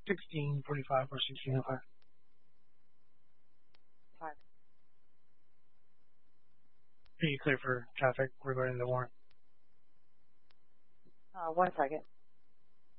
1645 or 1605. Five. Are you clear for traffic regarding the warrant? 1 second.